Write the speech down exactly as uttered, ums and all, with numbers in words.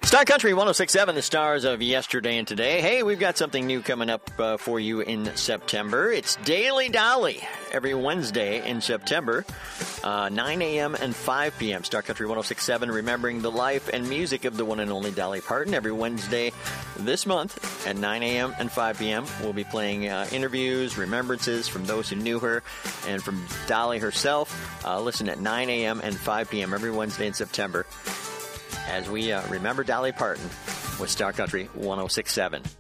Star Country one oh six point seven, the stars of yesterday and today. Hey, we've got something new coming up uh, for you in September. It's Daily Dolly every Wednesday in September, uh, nine a.m. and five p.m. Star Country one oh six point seven, remembering the life and music of the one and only Dolly Parton. Every Wednesday this month at nine a.m. and five p.m. we'll be playing uh, interviews, remembrances from those who knew her and from Dolly herself. Uh, listen at nine a.m. and five p.m. every Wednesday in September as we uh, remember Dolly Parton with Star Country one oh six point seven.